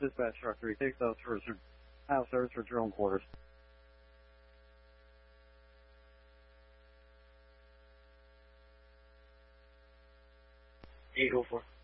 Dispatch Truck 3, take those for house service for drone quarters. 804.